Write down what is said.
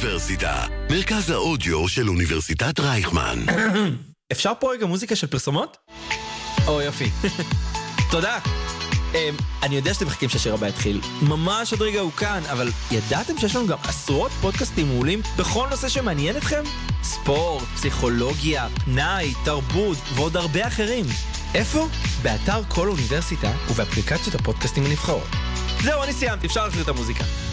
אוניברסיטה, מרכז האודיו של אוניברסיטת רייכמן. אפשר פה רגע מוזיקה של פרסומות? או יופי. תודה. אני יודע שאתם מחכים שהשיר הבא יתחיל. ממש עוד רגע הוא כאן, אבל ידעתם שיש לנו גם עשרות פודקאסטים מעולים בכל נושא שמעניין אתכם? ספורט, פסיכולוגיה, פנאי, תרבות ועוד הרבה אחרים. איפה? באתר כל אוניברסיטה ובאפליקציות הפודקאסטים הנבחרות. זהו, אני סיימתי, אפשר להחזיר את המוזיקה.